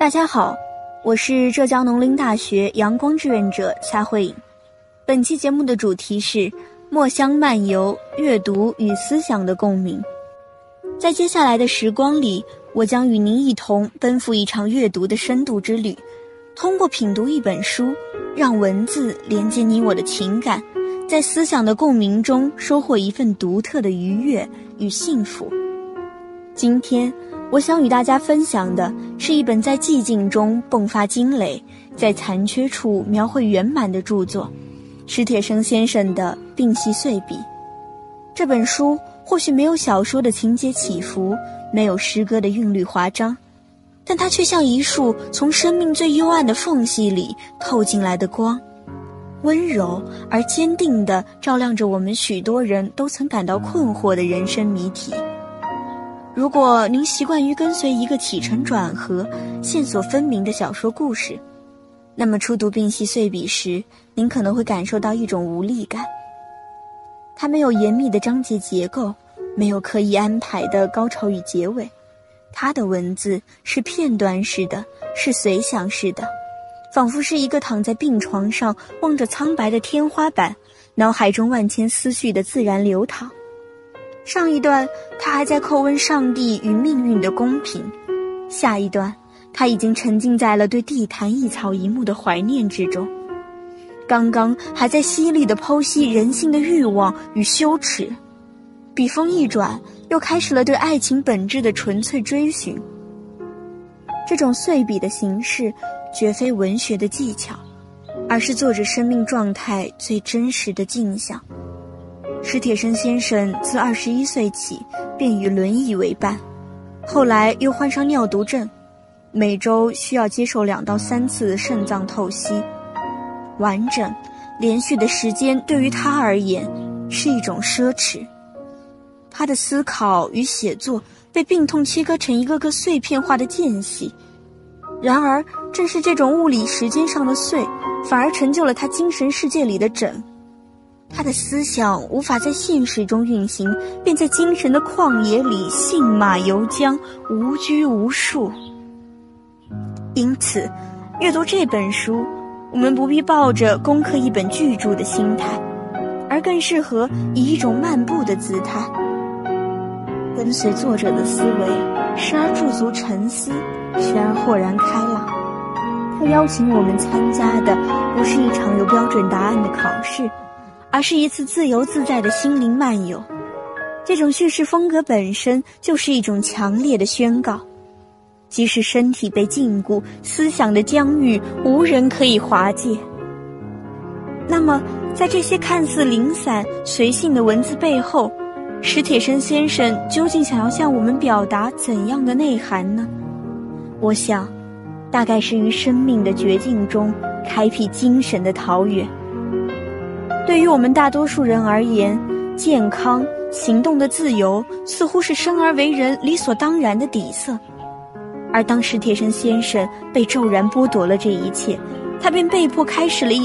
大家好，我是浙江农林大学阳光志愿者夏慧颖。本期节目的主题是墨香漫游，阅读与思想的共鸣。在接下来的时光里，我将与您一同奔赴一场阅读的深度之旅，通过品读一本书，让文字连接你我的情感，在思想的共鸣中收获一份独特的愉悦与幸福。今天我想与大家分享的是一本在寂静中迸发惊雷，在残缺处描绘圆满的著作，史铁生先生的《并系碎笔》。这本书或许没有小说的情节起伏，没有诗歌的韵律华章，但它却像一束从生命最幽暗的缝隙里透进来的光，温柔而坚定地照亮着我们许多人都曾感到困惑的人生谜题。如果您习惯于跟随一个起承转合、线索分明的小说故事，那么初读《并系碎笔》时，您可能会感受到一种无力感。它没有严密的章节结构，没有刻意安排的高潮与结尾，它的文字是片段式的，是随想式的，仿佛是一个躺在病床上望着苍白的天花板，脑海中万千思绪的自然流淌。上一段他还在叩问上帝与命运的公平，下一段他已经沉浸在了对地坛一草一木的怀念之中，刚刚还在犀利地剖析人性的欲望与羞耻，笔锋一转，又开始了对爱情本质的纯粹追寻。这种碎笔的形式绝非文学的技巧，而是作者生命状态最真实的镜像。史铁生先生自21岁起便与轮椅为伴，后来又患上尿毒症，每周需要接受2到3次肾脏透析。完整连续的时间对于他而言是一种奢侈。他的思考与写作被病痛切割成一个个碎片化的间隙，然而正是这种物理时间上的碎，反而成就了他精神世界里的整。他的思想无法在现实中运行，便在精神的旷野里信马由缰，无拘无束。因此阅读这本书，我们不必抱着攻克一本巨著的心态，而更适合以一种漫步的姿态，跟随作者的思维，时而驻足沉思，时而豁然开朗。他邀请我们参加的不是一场有标准答案的考试，而是一次自由自在的心灵漫游。这种叙事风格本身就是一种强烈的宣告，即使身体被禁锢，思想的疆域无人可以划界。那么在这些看似零散随性的文字背后，史铁生先生究竟想要向我们表达怎样的内涵呢？我想大概是于生命的绝境中开辟精神的桃源。对于我们大多数人而言，健康、行动的自由似乎是生而为人理所当然的底色。而当史铁生先生被骤然剥夺了这一切，他便被迫开始了一